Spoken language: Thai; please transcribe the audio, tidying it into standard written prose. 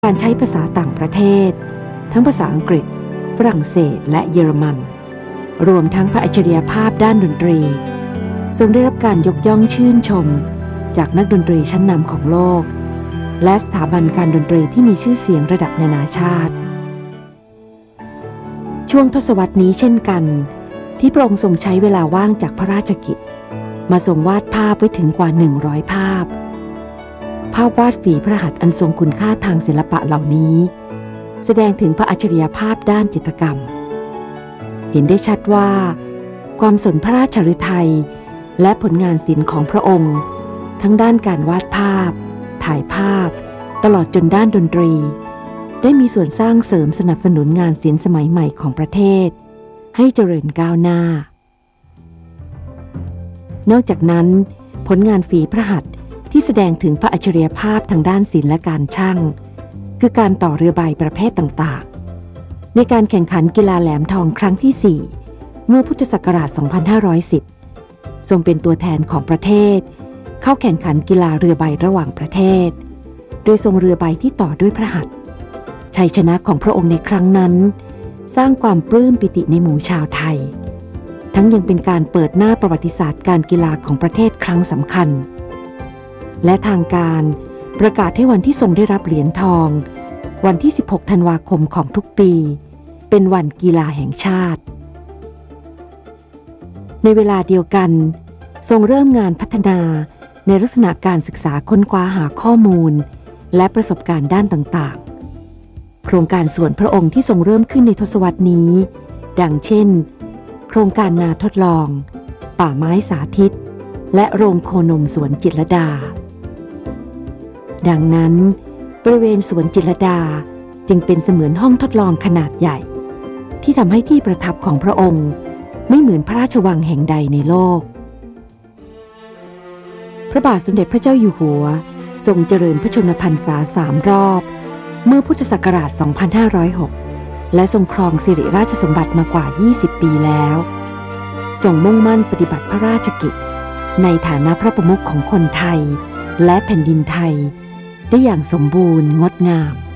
การใช้ภาษาต่างประเทศทั้งภาษาอังกฤษฝรั่งเศสและเยอรมันรวมทั้งพระอัจฉริยภาพด้านดนตรีทรงได้รับการยกย่องชื่นชมจากนักดนตรีชั้นนำของโลกและสถาบันการดนตรีที่มีชื่อเสียงระดับนานาชาติช่วงทศวรรษนี้เช่นกันที่พระองค์ทรงใช้เวลาว่างจากพระราชกิจมาทรงวาดภาพไว้ถึงกว่า100ภาพวาดฝีพระหัตถ์อันทรงคุณค่าทางศิลปะเหล่านี้แสดงถึงพระอัจฉริยภาพด้านจิตรกรรมเห็นได้ชัดว่าความสนพระราชฤทัยและผลงานศิลป์ของพระองค์ทั้งด้านการวาดภาพถ่ายภาพตลอดจนด้านดนตรีได้มีส่วนสร้างเสริมสนับสนุนงานศิลป์สมัยใหม่ของประเทศให้เจริญก้าวหน้านอกจากนั้นผลงานฝีพระหัตถ์ที่แสดงถึงพระอัจฉริยภาพทางด้านศิลป์และการช่างคือการต่อเรือใบประเภทต่างๆในการแข่งขันกีฬาแหลมทองครั้งที่4เมื่อพุทธศักราช 2510 ทรงเป็นตัวแทนของประเทศเข้าแข่งขันกีฬาเรือใบระหว่างประเทศโดยทรงเรือใบที่ต่อด้วยพระหัตถ์ชัยชนะของพระองค์ในครั้งนั้นสร้างความปลื้มปิติในหมู่ชาวไทยทั้งยังเป็นการเปิดหน้าประวัติศาสตร์การกีฬาของประเทศครั้งสำคัญและทางการประกาศให้วันที่ทรงได้รับเหรียญทองวันที่16ธันวาคมของทุกปีเป็นวันกีฬาแห่งชาติในเวลาเดียวกันทรงเริ่มงานพัฒนาในลักษณะการศึกษาค้นคว้าหาข้อมูลและประสบการณ์ด้านต่างๆโครงการส่วนพระองค์ที่ทรงเริ่มขึ้นในทศวรรษนี้ดังเช่นโครงการนาทดลองป่าไม้สาธิตและโรงโคนมสวนจิตรลดาดังนั้นบริเวณสวนจิตรลดาจึงเป็นเสมือนห้องทดลองขนาดใหญ่ที่ทำให้ที่ประทับของพระองค์ไม่เหมือนพระราชวังแห่งใดในโลกพระบาทสมเด็จพระเจ้าอยู่หัวทรงเจริญพระชนมพรรษา3 รอบเมื่อพุทธศักราช 2506 และทรงครองสิริราชสมบัติมากว่า 20 ปีแล้วทรงมุ่งมั่นปฏิบัติพระราชกิจในฐานะพระประมุขของคนไทยและแผ่นดินไทยได้อย่างสมบูรณ์งดงาม